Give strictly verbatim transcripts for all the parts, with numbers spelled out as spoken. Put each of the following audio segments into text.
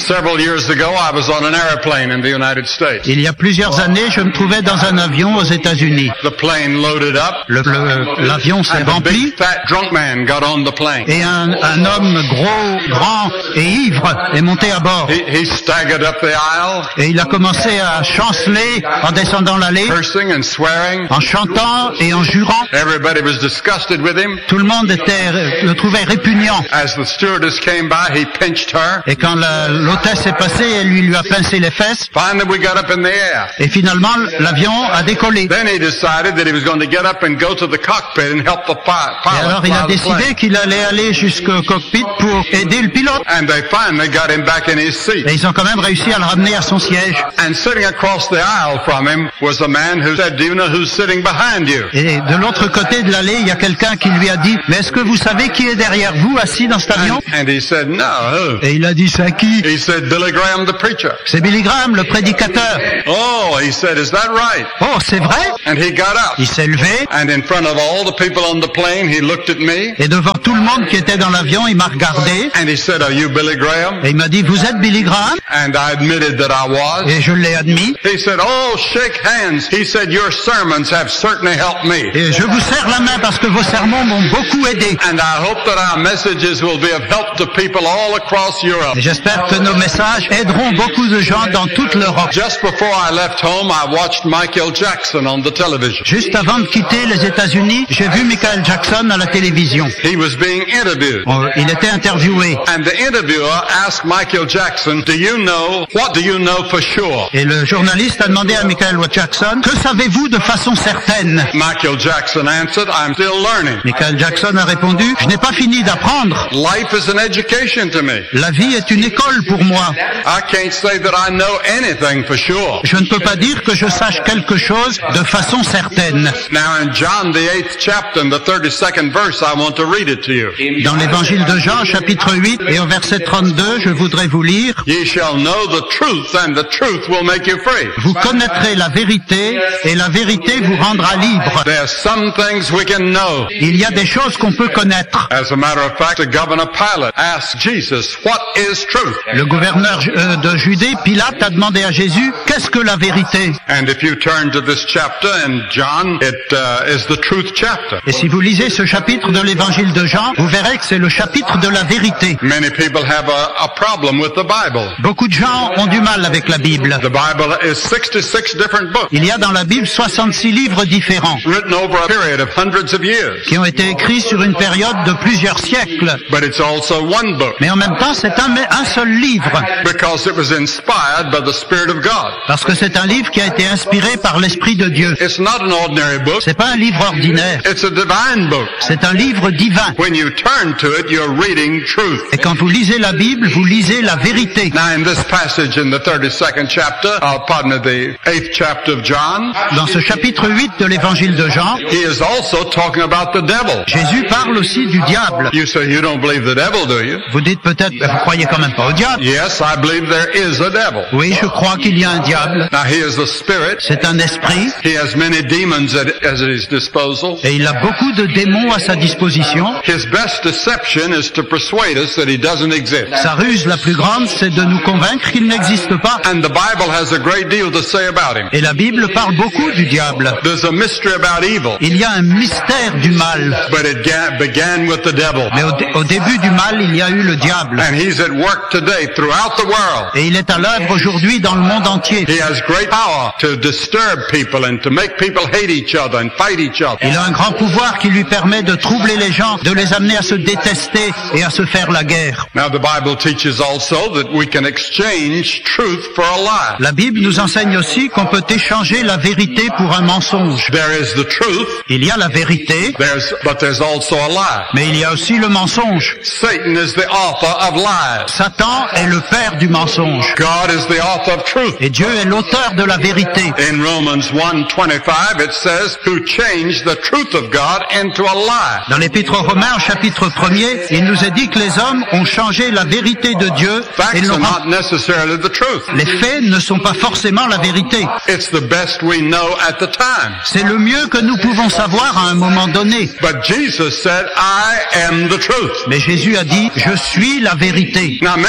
Several years ago, I was on an airplane in the United States. Il y a plusieurs années, je me trouvais dans un avion aux États-Unis. The plane loaded up. Le, le, l'avion s'est And a rempli big fat drunk man got on the plane. et un, un homme gros, grand et ivre est monté à bord. He, he staggered up the aisle, Et il a commencé à chanceler en descendant l'allée, cursing and swearing. en chantant et en jurant. Everybody was disgusted with him. Tout le monde était, le trouvait répugnant. As the stewardess came by, he pinched her. Et quand la, l'hôtesse est passée, elle lui, lui a pincé les fesses. Finally, we got up in the air. Et finalement, l'avion a décollé. Then he decided that he was going to get up and go to the cockpit and help the pi- Et pilot alors il fly a the décidé plane. qu'il allait aller jusqu'au cockpit pour aider le pilote. And they finally got him back in his seat. Et ils ont quand même réussi à le ramener à son siège. And sitting across the aisle from him was a man who said, "Do you know who's sitting behind you?" Et de l'autre côté de l'allée, il y a quelqu'un qui lui a dit « Mais est-ce que vous savez qui est derrière vous, assis dans cet avion ?» And, and he said, "No, who?" Et il a dit « C'est qui ?» He said, "Billy Graham, the preacher." C'est Billy Graham, le prédicateur. Oh, he said, "Is that right?" Oh, c'est vrai? And he got up. Il s'est levé And in front of all the people on the plane, he looked at me et devant tout le monde qui était dans l'avion, il m'a regardé and he said, "Are you Billy Graham?" et il m'a dit « Vous êtes Billy Graham ?» And I admitted that I was. Et je l'ai admis. He said, "Oh, shake hands." He said, "Your sermons have certainly helped me." Et je vous serre la main parce que vos sermons m'ont beaucoup aidé. And I hope that our messages will be of help to people all across Europe. Et j'espère que nos messages aideront beaucoup de gens dans toute l'Europe. Just before I left home, I watched Michael Jackson on the television. Juste avant de quitter les États-Unis, j'ai vu Michael Jackson à la télévision. He was being interviewed. Oh, il était interviewé. And the interviewer asked Michael Jackson, "Do you know, what do you know for sure?" Et le journaliste a demandé à Michael Jackson, que savez-vous de façon certaine? Michael Jackson answered, "I'm still learning. Michael Jackson a répondu, je n'ai pas fini d'apprendre. Life is an education to me. La vie est une école pour moi. I can't say that I know anything for sure." Je ne peux pas dire que je sache quelque chose de façon certaine. Now in John the eighth chapter and the thirty-second verse, I want to read it to you. Dans l'évangile de Jean, chapitre huit, et au verset trente-deux, je voudrais vous lire, Ye shall know the truth, and the truth will make you free. vous connaîtrez la vérité, et la vérité vous rendra libre. There's some things we can know. Il y a des choses qu'on peut connaître. As a matter of fact, the governor Pilate asked Jesus, "What is truth?" Le gouverneur euh, de Judée, Pilate, a demandé à Jésus, qu'est-ce que la vérité? And if you turn to this chapter in John, it uh, is the truth chapter. Et si vous lisez ce chapitre de l'évangile de Jean, vous verrez que c'est le chapitre de la vérité. Many people have a, a problem with the Bible. Beaucoup de gens ont du mal avec la Bible. The Bible is sixty-six different books, Il y a dans la Bible soixante-six livres différents written over a period of hundreds of years. qui ont été écrits sur une période de plusieurs siècles. But it's also one book, Mais en même temps, c'est un, un seul livre, because it was inspired by the Spirit of God. parce que c'est un livre qui a été inspiré par l'Esprit de Dieu. It's not an ordinary book. C'est pas un livre ordinaire, It's a divine book. c'est un livre divin. When you turn to it, you're reading truth. Et quand vous lisez la Bible, vous lisez la vérité. Now in this passage in the thirty-second chapter, uh, pardon me, the eighth chapter of John, Dans ce chapitre huit de l'évangile de Jean, he is also talking about the devil. Jésus parle aussi du diable. You say you don't believe the devil, do you? Vous dites peut-être, ben, vous croyez quand même pas au diable. Yes, I believe there is a devil. Oui, je crois qu'il y a un diable. Now he is a spirit. C'est un esprit He has many demons at, at his disposal. et il a beaucoup de démons à sa disposition. His best deception is to persuade us that he doesn't exist. Sa ruse la plus grande, c'est de nous convaincre qu'il n'existe pas. And the Bible has a great deal to say about him. Et la Bible parle beaucoup du diable. There's a mystery about evil, Il y a un mystère du mal. but it ga- began with the devil. Mais au, dé- au début du mal, il y a eu le diable. And he's at work today throughout the world. Et il est à l'œuvre aujourd'hui dans le monde entier. He has great power to disturb people and to make people hate each other and fight each other. Il a un grand pouvoir qui lui permet de troubler les gens, de les amener à se détester et à se faire la guerre. Now the Bible teaches also that we can exchange truth for a lie. La Bible nous enseigne aussi qu'on peut échanger la vérité pour un mensonge. There is the truth, Il y a la vérité, there's, but there's also a lie. mais il y a aussi le mensonge. Satan is the author of lies. Satan est le père du mensonge. God is the author of truth. Et Dieu est l'auteur de la vérité. In Romans one twenty-five it says, who changed the truth of God into a lie. Dans l'Épître aux Romains, au chapitre premier, il nous est dit que les hommes ont changé la vérité de Dieu et Facts l'ont are rend- not necessarily the truth. Les faits ne sont pas forcément la vérité. It's the best we know at the time. C'est le mieux que nous pouvons savoir à un moment donné. But Jesus said, I am the truth. Mais Jésus a dit, je suis la vérité. Now many of you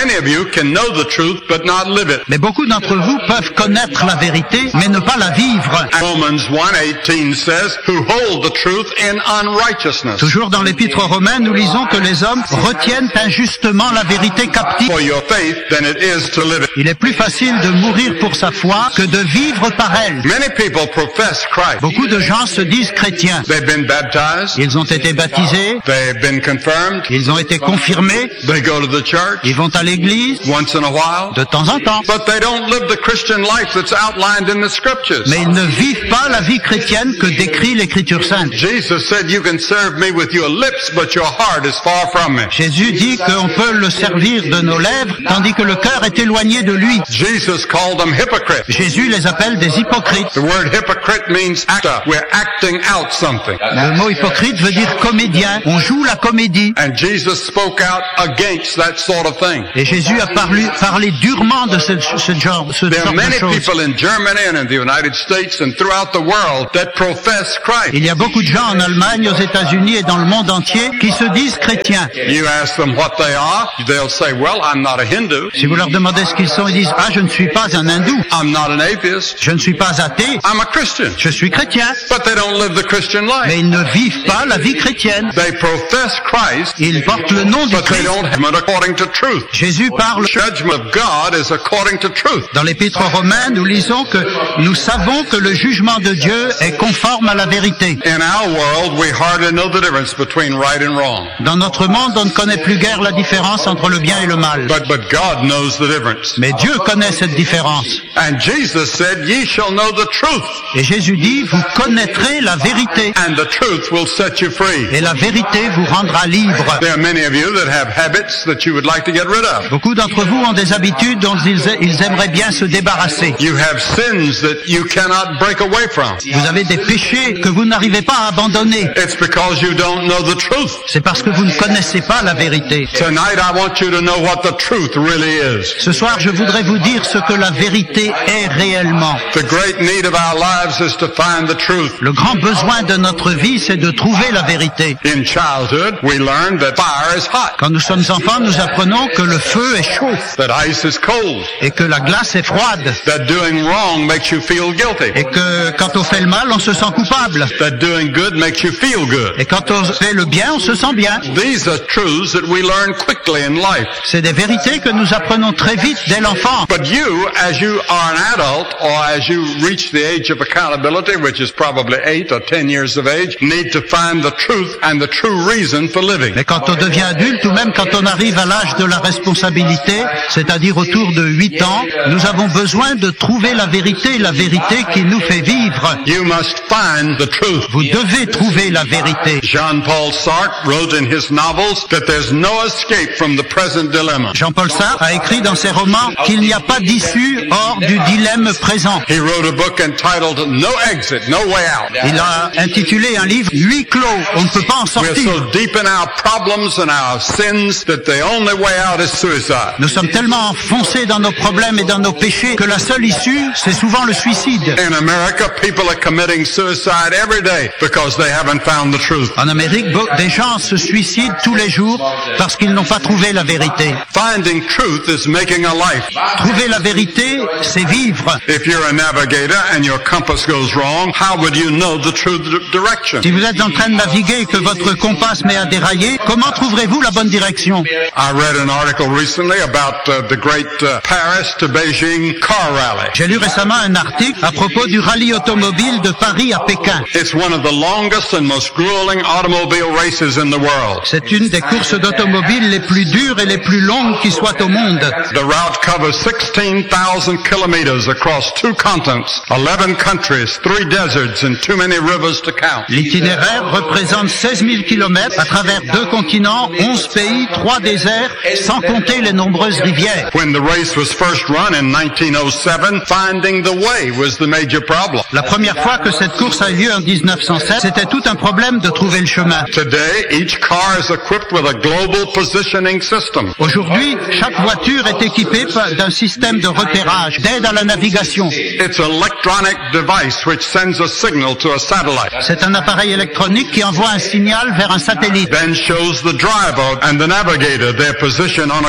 can know the truth but not live it. Mais beaucoup d'entre vous peuvent connaître la vérité, mais ne pas la vivre. Romans one eighteen says, who hold the truth in unrighteousness. Toujours dans l'Épître aux Romains, nous lisons que les hommes retiennent injustement la vérité captive. For your faith than it is to live it. Il est plus facile de mourir pour sa foi que de vivre par elle. Many people profess Christ. Beaucoup de gens se disent chrétiens. They've been baptized. Ils ont été baptisés. They've been confirmed. Ils ont été confirmés. They go to the church. Ils vont à l'église. Once in a while. De temps en temps. But they don't live the Christian life that's outlined in the scriptures. Mais ils ne vivent pas la vie chrétienne que décrit l'Écriture sainte. Jesus said, you can serve me with your lips, but your heart is far from me. Jésus dit qu'on peut le servir de nos lèvres, tandis que le cœur est éloigné de lui. Jesus called them hypocrites. Jésus les appelle des hypocrites. The word hypocrite means actor. We're acting out something. Le mot hypocrite veut dire comédien. On joue la comédie. And Jesus spoke out against that sort of thing. Et Jésus a parlé, parlé durement de ce, ce genre, ce There genre are many de choses. people in Germany and in the United States and throughout the world that profess Christ. Il y a beaucoup de gens en Allemagne, aux États-Unis et dans le monde entier qui se disent chrétiens. You ask them what they are, they'll say, well, I'm not a Hindu. Si vous leur demandez ce qu'ils sont, ils disent « Ah, je ne suis pas un hindou. I'm not an atheist. Je ne suis pas athée. I'm a Christian. Je suis chrétien. » But they don't live the Christian life. Mais ils ne vivent pas la vie chrétienne. They profess Christ, Ils portent le nom du but they Christ. don't have it according to truth. Jésus parle. The judgment of God is according to truth. Dans l'Épître aux Romains, nous lisons que nous savons que le jugement de Dieu est conforme à la vérité. In our world, we hardly know the difference between right and wrong. Dans notre monde, on ne connaît plus guère la différence entre le bien et le mal. But, but God knows the difference. Mais Dieu connaît cette différence. And Jesus said, ye shall know the truth, Et Jésus dit, vous connaîtrez la vérité. and the truth will set you free. Et la vérité vous rendra libre. There are many of you that have habits that you would like to get rid of. Beaucoup d'entre vous ont des habitudes dont ils, ils aimeraient bien se débarrasser. You have sins that you cannot break away from. Vous avez des péchés que vous n'arrivez pas à abandonner. It's because you don't know the truth. C'est parce que vous ne connaissez pas la vérité. Tonight I want you to know what the truth really is. Ce soir, je voudrais vous dire ce que la vérité est réellement. The great need of our lives is to find the truth. Le grand besoin de notre vie, c'est de trouver la vérité. In childhood, we learn that fire is hot, Quand nous sommes enfants, nous apprenons que le feu est chaud that ice is cold, et que la glace est froide that doing wrong makes you feel guilty, et que quand on fait le mal, on se sent coupable that doing good makes you feel good. et quand on fait le bien, on se sent bien. These are truths that we learn quickly in life. C'est des vérités que nous apprenons très vite dès l'enfant. But you, as you are an adult, or as you reach the age of accountability, which is probably eight or ten years of age, need to find the truth and the true reason for living. Mais quand on devient adulte ou même quand on arrive à l'âge de la responsabilité, c'est-à-dire autour de huit ans, nous avons besoin de trouver la vérité, la vérité qui nous fait vivre. You must find the truth. Vous devez trouver la vérité. Jean-Paul Sartre wrote in his novels that there's no escape from the present dilemma. Jean-Paul Sartre a écrit dans ses romans qu'il n'y a pas d'issue hors du dilemme présent. He wrote a book entitled No Exit, No Way Out. Il a intitulé un livre « Huis clos, on ne peut pas en We're sortir so deep in our problems and our sins that the only way out is suicide. ». Nous sommes tellement enfoncés dans nos problèmes et dans nos péchés que la seule issue, c'est souvent le suicide. In America, people are committing suicide every day because they haven't found the truth. En Amérique, be- des gens se suicident tous les jours parce qu'ils n'ont pas trouvé la vérité. Finding truth is making a life. Trouver la vérité, c'est vivre. If you're a navigator and your compass goes wrong, how would you know the true d- direction? Si vous êtes en train de naviguer et que votre compas se met à dérailler, comment trouverez-vous la bonne direction? I read an article recently about uh, the great uh, Paris to Beijing car rally. J'ai lu récemment un article à propos du rallye automobile de Paris à Pékin. It's one of the longest and most grueling automobile races in the world. C'est une des courses d'automobile les plus dures et les plus longues qui soient au monde. The route covers sixteen thousand kilometers across two continents, eleven countries, three deserts, and too many rivers to count. L'itinéraire représente seize mille kilomètres à travers deux continents, onze pays, trois déserts, sans compter les nombreuses rivières. When the race was first run in nineteen oh seven, finding the way was the major problem. La première fois que cette course a eu lieu en dix-neuf cent sept, c'était tout un problème de trouver le chemin. Today, each car is equipped with a global positioning system. Aujourd'hui, chaque voiture est équipée pa- d'un système de repérage, d'aide à la navigation. It's an electronic device which sends a signal to a satellite, C'est un appareil électronique qui envoie un signal vers un satellite. then shows the driver and the navigator their position on a computer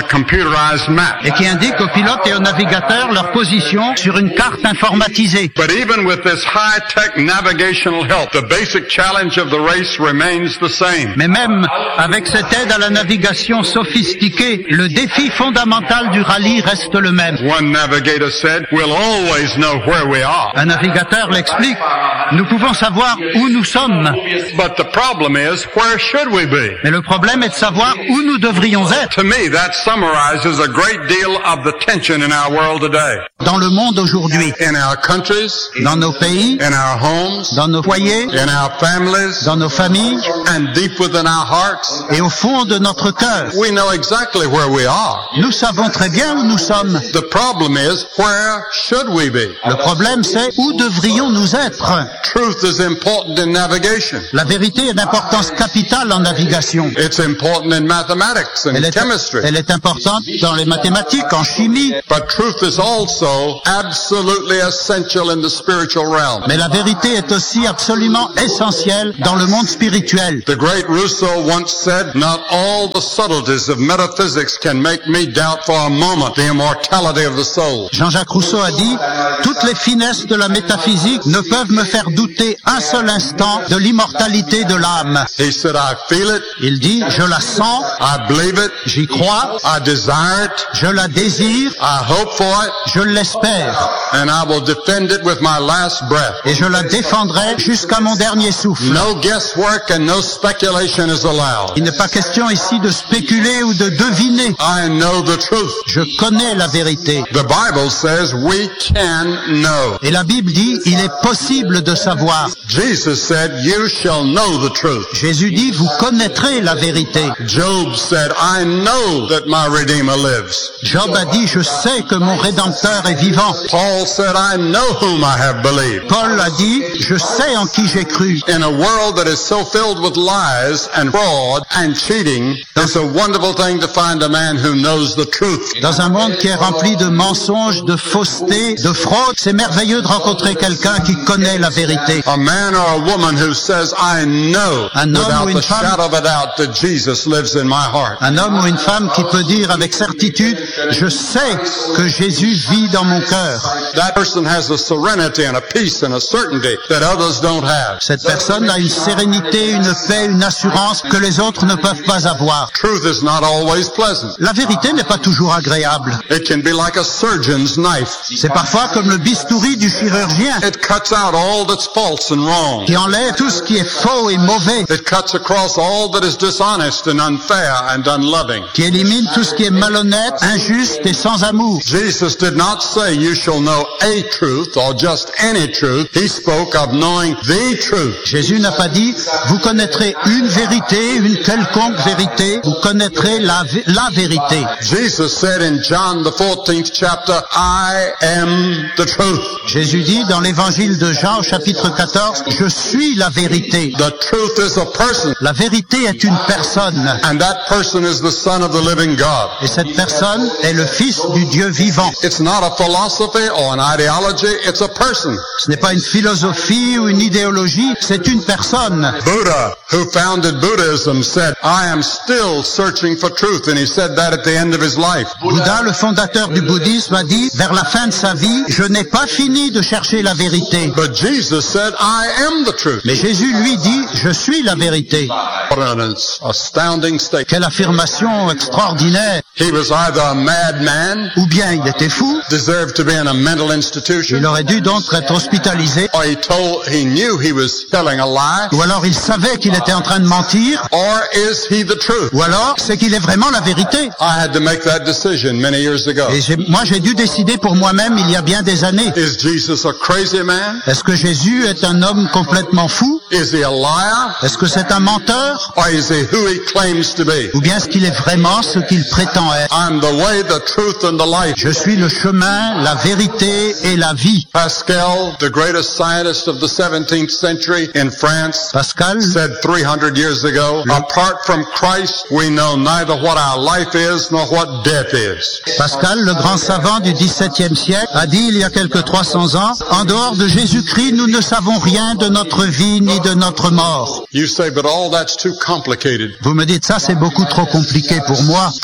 computerized map. et qui indique aux pilotes et aux navigateurs leur position sur une carte informatisée. But even with this high-tech navigational help, the basic challenge of the race remains the same. Mais même avec cette aide à la navigation sophistiquée, le défi fondamental du rallye reste le même. One navigator said, "We'll always know where we are." Un navigateur l'explique. Nous pouvons savoir où nous sommes. But the problem is, where should we be? Mais le problème est de savoir où nous devrions être. To me, that summarizes a great deal of the tension in our world today. Dans le monde aujourd'hui, In our countries, dans nos pays, in our homes, dans nos foyers, in our families, dans nos familles and deep within our hearts, et au fond de notre cœur. we know exactly where we are. Nous savons très bien où nous sommes. The problem is, where should we be? Le problème, c'est où devrions-nous être. Truth is important in navigation. La vérité est d'importance capitale en navigation. It's important in mathematics and Elle est, chemistry. elle est importante dans les mathématiques, en chimie. But truth is also absolutely essential in the spiritual realm. Mais la vérité est aussi absolument essentielle dans le monde spirituel. The great Rousseau once said, "Not all the subtleties of metaphysics can make me doubt for a moment the immortality of the soul." Jean-Jacques Rousseau a dit, toutes les finesses de la métaphysique ne peuvent me faire douter un seul instant de l'immortalité de l'âme. He said, "I feel it, Il dit, je la sens, I believe it, j'y crois, I desire it, je la désire, I hope for it, je l'espère, and I will defend it with my last breath." et je la défendrai jusqu'à mon dernier souffle. No guesswork and no speculation is allowed. Il n'est pas question ici de spéculer ou de deviner. I know the truth. Je connais la vérité. The Bible says we can know. Et la Bible dit, il est possible de savoir. Jesus said, "You shall know the truth." Jésus dit, vous connaîtrez la vérité. Job said, "I know that my Redeemer lives." Job a dit, je sais que mon Rédempteur est vivant. Paul said, "I know whom I have believed." Paul a dit, je sais en qui j'ai cru. In a world that is so filled with lies and fraud and cheating, it's a wonderful thing to find a man who knows the truth. Dans un monde qui est rempli de mensonges, de fausseté, de fraude, c'est merveilleux de rencontrer quelqu'un qui connaît la vérité. A man or a woman who says, "I know Un homme ou without une the femme- shadow of a doubt that Jesus lives in my heart." Un homme ou une femme qui peut dire avec certitude, je sais que Jésus vit dans mon cœur. That person has a serenity and a peace and a certainty that others don't have. Cette personne a une sérénité, une paix, une assurance que les autres ne peuvent pas avoir. Truth is not always pleasant. La vérité n'est pas toujours agréable. It can be like a surgeon's knife. C'est parfois comme le bistouri du chirurgien It cuts out all that's false and wrong. qui enlève tout ce qui est faux et mauvais, It cuts across all that is dishonest and unfair and unloving. qui élimine tout ce qui est malhonnête, injuste et sans amour. Jesus did not say you shall know a truth or just any truth. He spoke of knowing the truth. Jésus n'a pas dit, vous connaîtrez une vérité, une quelconque vérité, vous connaîtrez la, vé- la vérité. Jesus said in John the fourteenth chapter, "I am the truth." Jésus dit dans l'évangile de Jean au chapitre quatorze, je suis la vérité. The truth is a person, La vérité est une personne, and that person is the Son of the living God. et cette personne est le Fils du Dieu vivant. It's not a philosophy or an ideology, it's a person. Ce n'est pas une philosophie ou une idéologie, c'est une personne. Buddha, who founded Buddhism, said, "I am still searching for truth," and he said that at the end of his life. Bouddha, le fondateur du bouddhisme, a dit, vers la fin de sa vie, je n'ai pas fini de chercher la vérité. But Jesus said, "I am the truth." Mais Jésus, lui, dit, je suis la vérité. What an astounding statement. Quelle affirmation extraordinaire. He was either a madman, Ou bien il était fou, deserved to be in a mental institution, il aurait dû donc être hospitalisé, or he told, he knew he was telling a lie, ou alors il savait qu'il était en train de mentir, or is he the truth? ou alors c'est qu'il est vraiment la vérité. I had to make that decision many years ago. Et j'ai- moi j'ai dû décider pour moi-même il y a bien des années. Is Jesus a crazy man? Est-ce que Jésus est un homme complètement fou? Is he a liar? Est-ce que c'est un menteur? Or is he who he claims to be? Ou bien est-ce qu'il est vraiment ce qu'il prétend être? I'm the way, the truth, and the life. Je suis le chemin, la vérité et la vie. Pascal, the greatest scientist of the seventeenth century in France, Pascal, said three hundred years ago, "Apart from Christ, we know neither what our life is nor what death is." Pascal, le grand savant du dix-septième siècle, a dit il y a quelque trois cents ans, en dehors de Jésus-Christ, nous ne savons rien de notre vie ni de notre mort. You say, "But all that's too complicated." Vous me dites ça, c'est beaucoup trop compliqué pour moi. Probably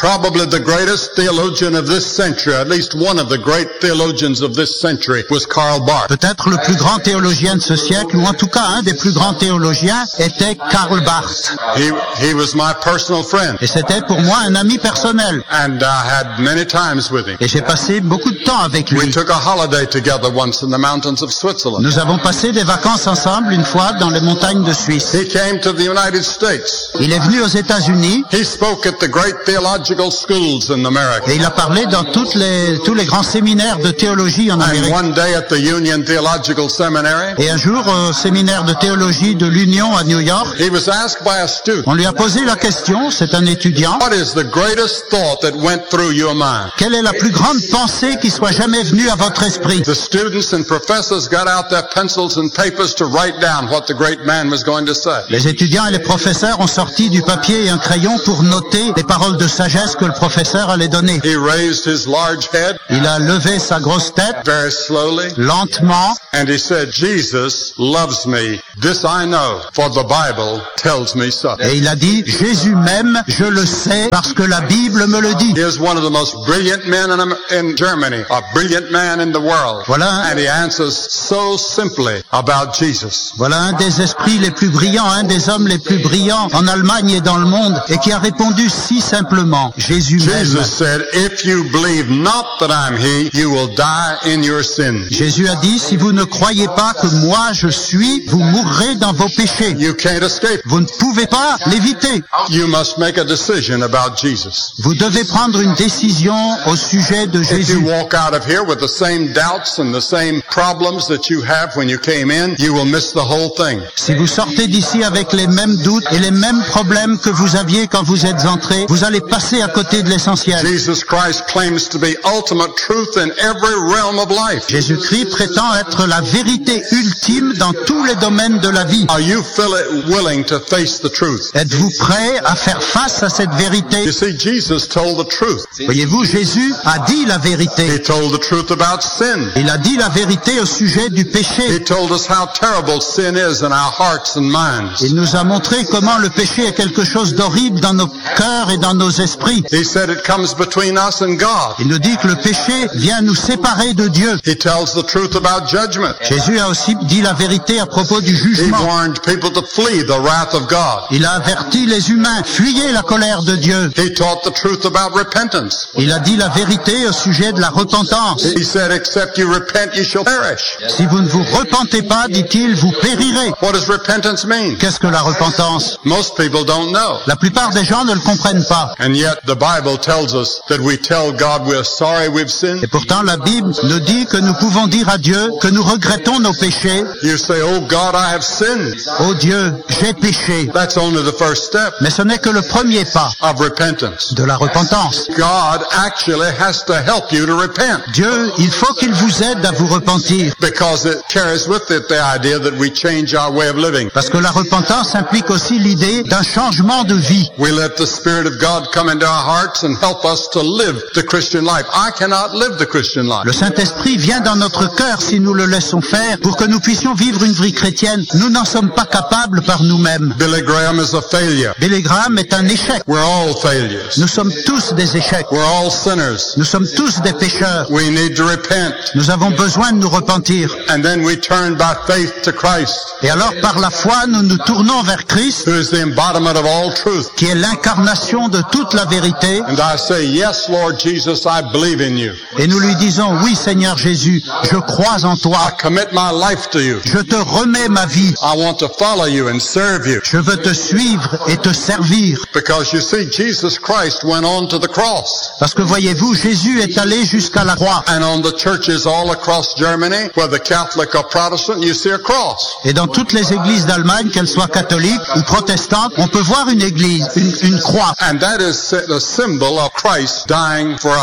Probably the greatest theologian of this century, at least one of the great theologians of this century, was Karl Barth. Peut-être le plus grand théologien de ce siècle, ou en tout cas un des plus grands théologiens, était Karl Barth. He, he was my personal friend. Et c'était pour moi un ami personnel. And I had many times with him. Et j'ai passé beaucoup de temps avec We lui. took a holiday together once in the mountains of Switzerland. Nous avons passé des vacances ensemble une fois dans les montagnes de Suisse. He came to the United States. Il est venu aux États-Unis He spoke at the great theological schools in America. et il a parlé dans toutes les, tous les grands séminaires de théologie en And Amérique. one day at the Union Theological Seminary, Et un jour, au séminaire de théologie de l'Union à New York, he was asked by a student, on lui a posé la question, c'est un étudiant, what is the greatest thought that went through your mind? quelle est la plus grande pensée qui soit jamais venue à votre esprit? The students and professors got out their pencils and papers to write down what the great man was going to say. Les étudiants et les professeurs ont sorti du papier et un crayon pour noter les paroles de sagesse que le professeur allait donner. He raised his large head Il a levé sa grosse tête, very slowly, lentement, and he said, Jesus loves me. This I know, for the Bible tells me so. et il a dit, Jésus m'aime, je le sais, parce que la Bible me le dit. Here's one of the most brilliant men in, in Germany, a brilliant man in the world. Voilà, And he answers so simply about Jesus. voilà un des esprits les plus brillants, un des hommes les plus brillants en Allemagne et dans le monde, et qui a répondu si simplement, Jésus m'aime. Jesus said, if you believe not that I'm he, you will die in your sins. Jésus a dit, si vous ne croyez pas que moi je suis, vous mourrez dans vos péchés. You can't escape. Vous ne pouvez pas l'éviter. You must make a decision about Jesus. Vous devez prendre une décision au sujet de If you Jésus. walk out of here with the same doubts and the same problems that you have when you came in, you will miss the whole thing. Si vous sortez d'ici avec les mêmes doutes et les mêmes problèmes que vous aviez quand vous êtes entrés, vous allez passer à côté de l'essentiel. Jesus Christ claims to be ultimate truth in every realm of life. Jésus-Christ prétend être la vérité ultime dans tous les domaines de la vie. Are you feel- willing to face the truth? Êtes-vous prêt à faire face à cette vérité? You see, Jesus told the truth. Voyez-vous, Jésus a dit la He vérité. told the truth about sin. Il a dit la vérité au sujet du He péché. told us how terrible sin is in our hearts and minds. Il nous a montré comment le péché est quelque chose d'horrible dans nos cœurs et dans nos esprits. He said it comes between us and God. Il nous dit que le péché vient nous séparer de Dieu. He tells the truth about judgment. Jésus a aussi dit la vérité à propos du He jugement. warned people to flee the wrath of God. Il a averti les humains, fuyez la colère de Dieu. He taught the truth about repentance. Il a dit la vérité au sujet de la repentance. He said, except you repent, you shall perish. Si vous ne vous repentez pas, dit-il, vous périrez. What does repentance mean? Qu'est-ce que la repentance? Most people don't know. La plupart des gens ne le comprennent pas. And yet the Bible tells us that we tell God we're sorry we've sinned. Et pourtant, la Bible nous dit que nous pouvons dire à Dieu que nous regrettons nos péchés. You say, oh God, I have sinned. Oh Dieu, j'ai péché. That's only the first step Mais ce n'est que le premier pas of repentance. de la repentance. God actually has to help you to repent Dieu, il faut qu'il vous aide à vous repentir. because it carries with it the idea that we change our way of living. Parce que la repentance implique aussi l'idée d'un changement de vie. We let the Spirit of God come into our hearts and help us to live the Christian life. I cannot live the Christian life. Le Saint-Esprit vient dans notre cœur si nous le laissons faire pour que nous puissions vivre une vie chrétienne. Nous n'en sommes pas capables par nous-mêmes. Billy Graham is a failure. Billy Graham est un échec. We're all failures. Nous sommes tous des échecs. We're all sinners. Nous sommes tous des pécheurs. We need to repent. Nous avons besoin de nous repentir. And then we turn by faith to Christ, Et alors, par la foi, nous nous tournons vers Christ, who is the embodiment of all truth. qui est l'incarnation de toute la vérité. And I say, yes, Lord Jesus, I believe in you. Et nous lui disons, oui Seigneur Jésus, je crois en I toi. commit my life to you. Je te remets ma vie. I want to follow you and serve you. Je veux te suivre et te servir. Because you see, Jesus Christ went on to the cross. Parce que voyez-vous, Jésus est allé jusqu'à la croix. And on the churches all across Germany, whether Catholic or Protestant, you see a cross. Et dans toutes les églises d'Allemagne, qu'elles soient catholiques ou protestantes, on peut voir une église, une, une croix. And that is the symbol of Christ dying for us.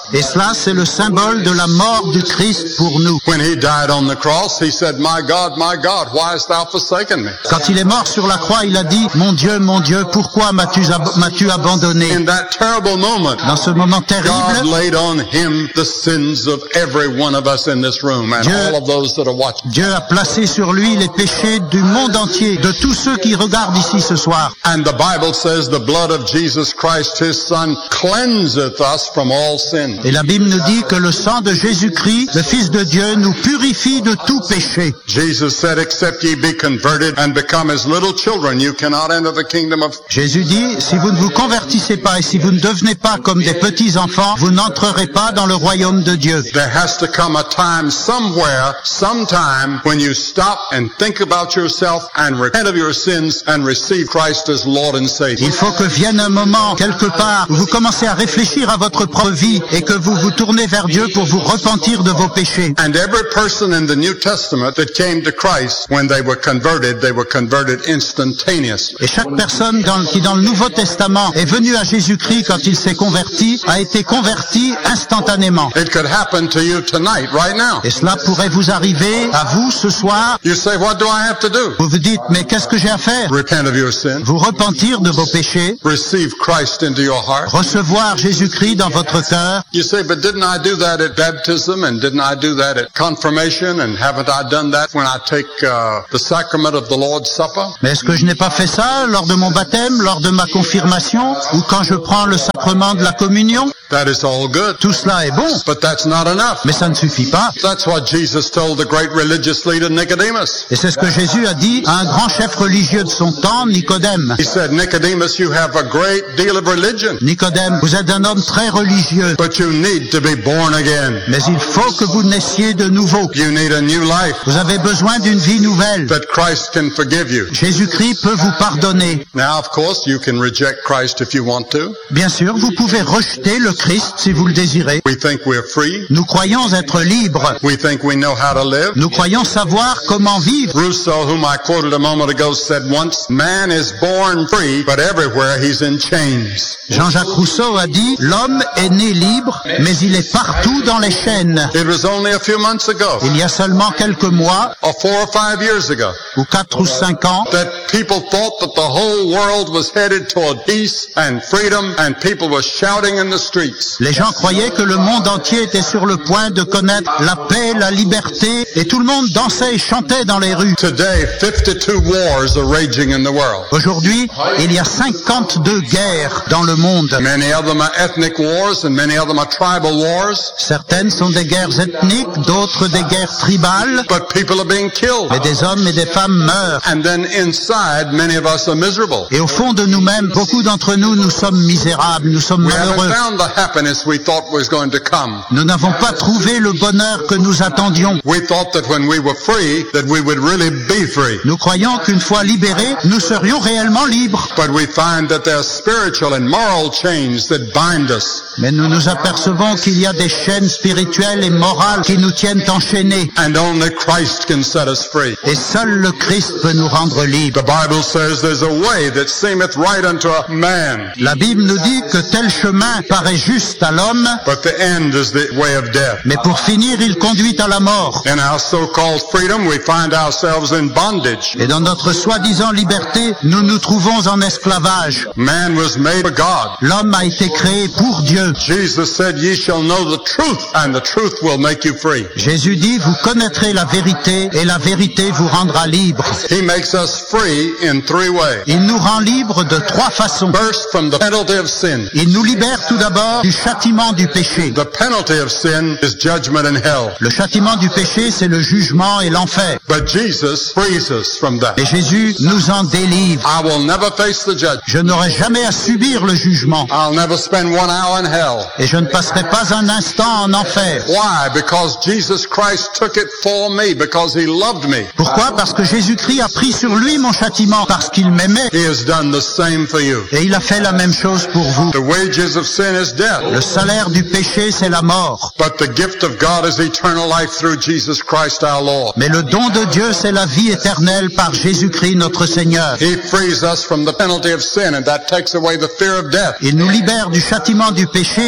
Et cela, c'est le symbole de la mort du Christ pour nous. When he died on the cross, he said, "My God, my God, why hast thou forsaken me?" Quand il est mort sur la croix, il a dit, mon Dieu, mon Dieu, pourquoi m'as-tu, ab- m'as-tu abandonné? In that terrible moment, Dans ce moment God terrible, laid on him the sins of every one of us in this room and Dieu- all of those that are watching. Dieu a placé sur lui les péchés du monde entier, de tous ceux qui regardent ici ce soir. And the Bible says the blood of Jesus Christ, his son, cleanseth us from all sin. Et la Bible nous dit que le sang de Jésus-Christ, le Fils de Dieu, nous purifie de tout péché. Jesus said, "Except ye be converted and become as little children, you cannot enter the kingdom of..." Jésus dit, si vous ne vous convertissez pas et si vous ne devenez pas comme des petits-enfants, vous n'entrerez pas dans le royaume de Dieu. There has to come a time somewhere, sometime, when you stop and think about yourself and repent of your sins and receive Christ as Lord and Savior. Il faut que vienne un moment, quelque part, où vous commencez à réfléchir à votre propre vie et que vous vous tournez vers Dieu pour vous repentir de vos péchés. And every person in the New Testament that came to Christ, when they were converted, they were converted instantaneously. Et chaque personne dans, qui dans le Nouveau Testament est venue à Jésus-Christ quand il s'est converti, a été converti instantanément. It could happen to you tonight, right now. Et cela pourrait vous arriver à vous ce soir. You say, what do I have to do? Vous vous dites, mais qu'est-ce que j'ai à faire? Repent of your sin. Vous repentir de vos péchés, Receive Christ into your heart. recevoir Jésus-Christ dans votre cœur. You say, but didn't I do that at baptism and didn't I do that at confirmation and haven't I done that when I take uh, the sacrament of the Lord's Supper? Mais est-ce que je n'ai pas fait ça lors de mon baptême, lors de ma confirmation, ou quand je prends le sacrement de la communion? That is all good. Tout cela est bon, But that's not enough. mais ça ne suffit pas. That's what Jesus told the great religious leader Nicodemus. Et c'est ce que Jésus a dit à un grand chef religieux de son temps, Nicodème. He said, Nicodemus, you have a great deal of religion, Nicodème, vous êtes un homme très religieux, but you need to be born again. mais il faut que vous naissiez de nouveau. You need a new life Vous avez besoin d'une vie nouvelle. that Christ can forgive you. Jésus-Christ peut vous pardonner. Now, of course, you can reject Christ if you want to. Bien sûr, vous pouvez rejeter le Christ si vous le désirez. We think we're free. Nous croyons être libres. We think we know how to live. Nous croyons savoir comment vivre. Rousseau, whom I quoted a moment ago, said once, man is born free, but everywhere he's in chains. Jean-Jacques Rousseau a dit, l'homme est né libre, mais il est partout dans les chaînes. It was only a few months ago, Il y a seulement quelques mois, or four or five years ago, ou quatre ou cinq ans, that people thought that the whole world was headed toward peace and freedom, and people were shouting in the streets. les gens croyaient que le monde entier était sur le point de connaître la paix, la liberté, et tout le monde dansait et chantait dans les rues. Today, fifty-two wars are raging in the world. Aujourd'hui, il y a cinquante-deux guerres dans le monde. Many of them are ethnic wars, and many of them are tribal wars, Certaines sont des guerres ethniques, d'autres des guerres tribales, but people are being killed. mais des hommes et des femmes meurent. And then inside, many of us are miserable. Et au fond de nous-mêmes, beaucoup d'entre nous, nous sommes misérables, nous sommes We haven't malheureux. found the happiness we thought was going to come. Nous n'avons pas trouvé le bonheur que nous attendions. We thought that when we were free, that we would really be free. Nous croyons qu'une fois libérés, nous serions réellement libres. But we find that there are spiritual and moral chains that bind us. Mais nous nous apercevons qu'il y a des chaînes spirituelles et morales qui nous tiennent enchaînés. And only Christ can set us free. Et seul le Christ peut nous rendre libres. The Bible says there's a way that seemeth right unto a man, La Bible nous dit que tel chemin paraît juste à l'homme, but the end is the way of death. mais pour finir, il conduit à la mort. In our so-called freedom, we find ourselves in bondage. Et dans notre soi-disant liberté, nous nous trouvons en esclavage. Man was made for God. L'homme a été créé pour Dieu. Jesus said, ye shall know the truth, and the truth will make you free. Jésus dit, vous connaîtrez la vérité et la vérité vous rendra libre. He makes us free in three ways. Il nous rend libres de trois façons. First, from the penalty of sin. Il nous libère tout d'abord du châtiment du péché. The penalty of sin is judgment in hell. Le châtiment du péché, c'est le jugement et l'enfer. But Jesus frees us from that. Et Jésus nous en délivre. I will never face the judgment. Je n'aurai jamais à subir le jugement. I'll never spend one hour in hell. Et je ne passerai pas un instant en enfer. Why? Because Jesus Christ took it for me, because he loved me. Pourquoi? Parce que Jésus-Christ a pris sur lui mon châtiment, parce qu'il m'aimait. He has done the same for you. Et il a fait la même chose pour vous. The wages of sin is death. Le salaire du péché, c'est la mort. But the gift of God is eternal life through Jesus Christ our Lord. Mais le don de Dieu, c'est la vie éternelle par Jésus-Christ notre Seigneur. He frees us from the penalty of sin, and that takes away the fear of death. Il nous libère du châtiment du péché, et cela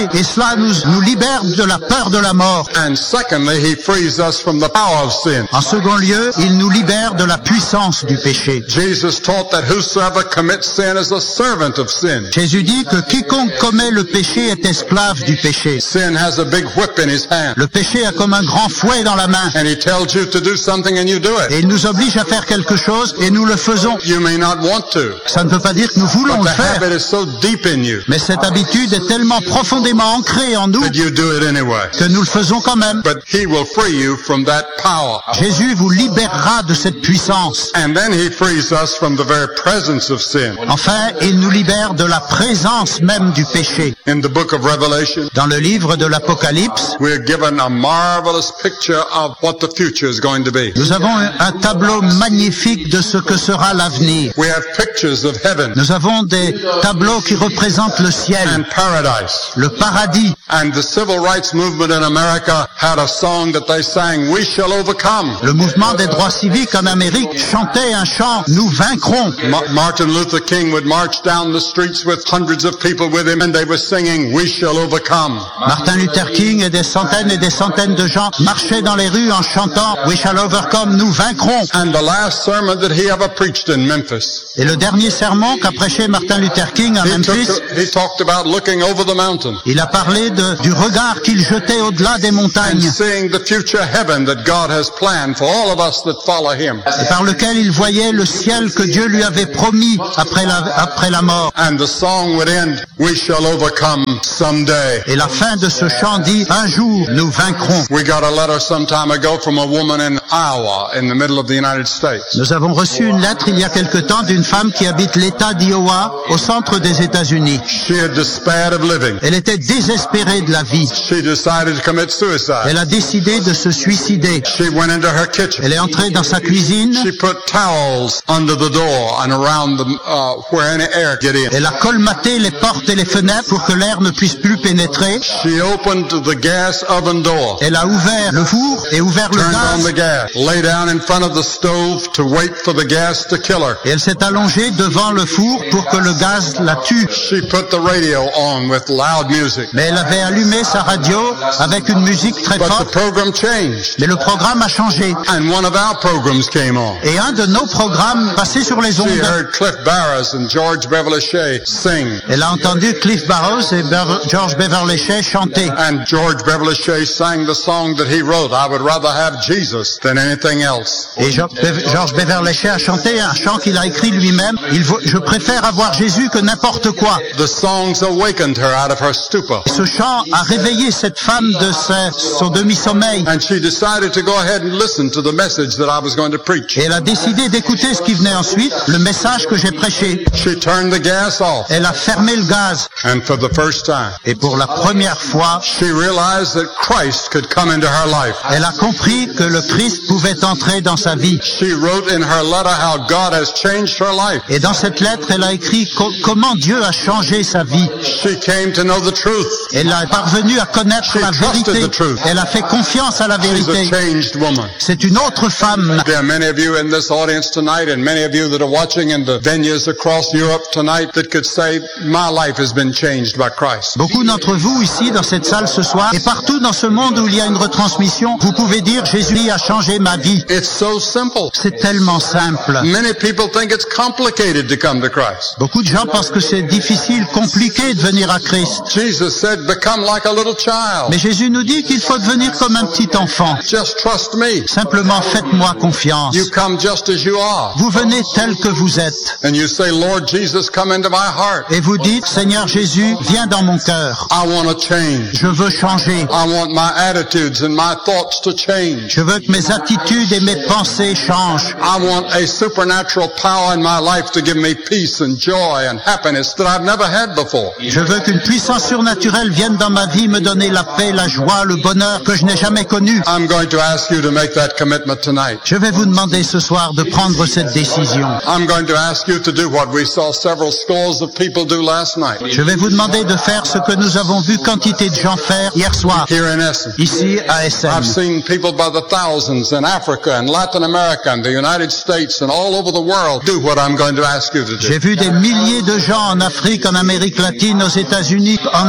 cela nous, nous libère de la peur de la mort. And secondly, he frees us from the power of sin. En second lieu, il nous libère de la puissance du péché. Jesus taught that whosoever commits sin is a servant of sin. Jésus dit que quiconque commet le péché est esclave du péché. Sin has a big whip in his hand. Le péché a comme un grand fouet dans la main. And he tells you to do something and you do it. Et il nous oblige à faire quelque chose et nous le faisons. You may not want to. Ça ne veut pas dire que nous voulons But le the faire. habit is so deep in you Mais cette habitude est tellement profondément ancrée en nous that you do it anyway. que nous le faisons quand même. But he will free you from that power. Jésus vous libérera de cette puissance. And then he frees us from the very presence of sin. Enfin, il nous libère de la présence même du péché. In the book of Revelation, Dans le livre de l'Apocalypse, we're given a marvelous picture of what the future is going to be. nous avons un tableau magnifique de ce que sera l'avenir. We have pictures of heaven Nous avons des tableaux qui représentent le ciel, and paradise. le paradis. And the civil rights movement in America had a song that they sang, "We shall overcome." Le mouvement des droits civiques en Amérique chantait un chant « Nous vaincrons ». Ma- Martin Luther King would march down the streets with hundreds of people with him and they were singing, "We shall overcome." Martin Luther King et des centaines et des centaines de gens marchaient dans les rues en chantant « We shall overcome, nous vaincrons ». And the last sermon that he ever preached in Memphis, Et le dernier sermon qu'a prêché Martin Luther King à he, Memphis, took, he talked about looking over the mountain il a parlé de, du regard qu'il jetait au-delà des and montagnes seeing the future heaven that God has planned for all of us that follow him. et par lequel il voyait le ciel que Dieu lui avait promis après la, après la mort. And the song would end, "We shall overcome someday." Et la fin de ce chant dit « Un jour, nous vaincrons ». We got a letter some time ago from a woman in Iowa in the middle of the United States. Nous avons reçu une lettre il y a quelque temps d'une femme qui habite l'État d'Iowa, au centre des États-Unis. She had despaired of living. Elle était désespérée de la vie. She decided to commit suicide. Elle a décidé de se suicider. She went into her kitchen. Elle est entrée dans sa cuisine. She put towels under the door and around the, uh, where any air get in. Elle a colmaté les portes et les fenêtres pour que l'air ne puisse plus pénétrer. She opened the gas oven door, Elle a ouvert le four et ouvert le turned on the gaz. gas, lay down in front of the stove to wait for the gas to kill her. Et elle s'est allongée devant le four pour que le gaz la tue. She put the radio on with loud music. Mais elle avait allumé sa radio avec une musique très But the forte. program changed, Mais le programme a changé. and one of our programs came on. Et un de nos programmes passait sur les She ondes. heard Cliff Barrows and George Beverly Shea sing, Elle a entendu Cliff Barrows et Ber- George Beverly Shea chanter. and George Beverly Shea sang the song that he wrote, "I would rather have Jesus than anything else." Et George Be- George Beverly Shea a chanté un chant qu'il a écrit lui-même. Il vaut- je préfère avoir Jésus que n'importe quoi. The songs awakened her out of her stupor, Ce chant a réveillé cette femme de sa- son demi-sommeil. and she decided to go ahead and listen to the message that I was going to preach. Et elle a décidé d'écouter ce qui venait ensuite, le message que j'ai prêché. She turned the gas off, Elle a fermé le gaz. and for the first time, Et pour la première fois, she realized that Christ could come into her life. elle a compris que le Christ pouvait entrer dans sa vie. She wrote in her letter how God has changed her life. Et dans cette lettre, elle a écrit co- comment Dieu a changé sa vie. She came to know the truth. Elle a parvenu à connaître She la trusted vérité. the truth. Elle a fait confiance à la She's a vérité. changed woman. C'est une autre femme. There are many of you in this audience tonight and many of you that are watching in the venues across Europe tonight that could say, "My life has been changed by Christ." Beaucoup d'entre vous ici dans cette salle ce soir et partout dans ce monde où il y a une retransmission, vous pouvez dire Jésus a changé ma vie. It's so simple. C'est tellement simple. Many people think it's complicated to come to Christ. Beaucoup de gens pensent que c'est difficile, compliqué de venir à Christ. Jesus said, "Become like a little child. Mais Jésus nous dit qu'il faut devenir comme un petit enfant. Just trust me. Simplement faites-moi confiance. You come just as you are." Vous venez tel que vous êtes. And you say, "Lord Jesus, come into my heart. Et vous dites, Seigneur Jésus, viens dans mon cœur. I want to change. Je veux changer. I want my attitudes and my thoughts to change. Je veux que mes attitudes et mes pensées changent. I want a supernatural power in my life to give me peace and joy and happiness that I've never had before." Je veux qu'une puissance surnaturelle vienne dans ma vie me donner la paix, la joie, le bonheur que je n'ai jamais connu. I'm going to ask you to make that commitment tonight. Je vais vous demander ce soir de prendre cette décision. I'm going to ask you to do what we saw several scores of people do last night Je vais vous demander de faire ce que nous avons vu quantité de gens faire hier soir, here in Essen. ici à Essen. I've seen people by the thousands in Africa and Latin America and the United States and all over the world do what I'm going to ask you to do. J'ai vu des milliers de gens en Afrique, en Amérique latine, aux États-Unis, en Asie, partout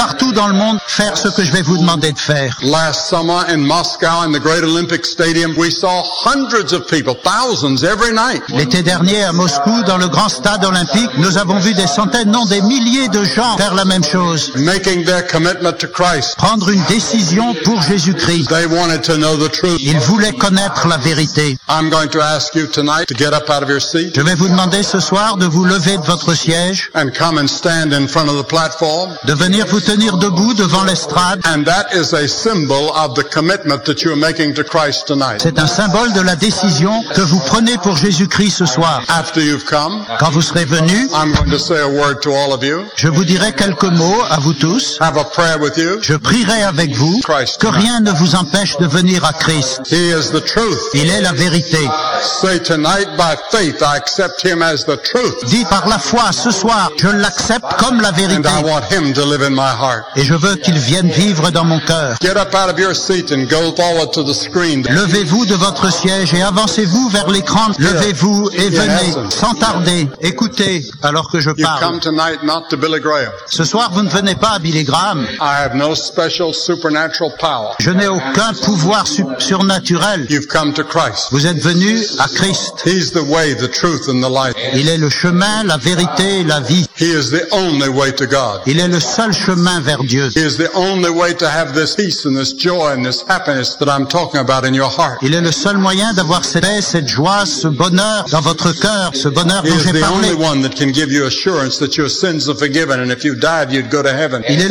partout dans le monde faire ce que je vais vous demander de faire. Last summer in Moscow in the Great Olympic Stadium, we saw hundreds of people, thousands every night. L'été dernier à Moscou, dans le grand stade olympique, nous avons vu des centaines, non des milliers de gens faire la même chose. Making their commitment to Christ. Prendre une décision pour Jésus-Christ. They wanted to know the truth. Ils voulaient connaître la vérité. I'm going to ask you tonight to get up out of your seat. Je vais vous demander ce soir de vous lever de votre siège, And come and stand in front of the platform. de venir vous tenir debout devant l'estrade. And that is a symbol of the commitment that you are making to Christ tonight. C'est un symbole de la décision que vous prenez pour Jésus-Christ ce soir. After you've come, Quand vous serez venus, I'm going to say a word to all of you. je vous dirai quelques mots à vous tous. Have a prayer with you. Je prierai avec vous que rien ne vous empêche de venir à Christ. He is the truth. Il est la vérité. Say tonight, by faith, I accept him as the truth. Dis par la foi ce soir, je l'accepte comme la And vérité. I want him to live in my heart. Et je veux qu'il vienne vivre dans mon cœur. Get up out of your seat and go forward to the screen. Levez-vous de votre siège et avancez-vous vers l'écran. Levez-vous et venez, sans tarder. Écoutez, alors que je You come parle. tonight not to Billy Graham. Ce soir, vous ne venez pas à Billy Graham. I have no special supernatural power. Je n'ai aucun pouvoir su- surnaturel. You've come to Christ. Vous êtes venus à Christ. He's the way, the truth, and the life. Il est le chemin, la vérité et la vie. He is the only way to God. Il est le seul chemin vers Dieu. He is the only way to have this peace and this joy and this happiness that I'm talking about in your heart. Il est le seul moyen d'avoir cette paix, cette joie, ce bonheur dans votre cœur, ce bonheur He dont is j'ai the parlé. only one that can give you assurance that your sins are forgiven, and if you died, you'd go to heaven. Il est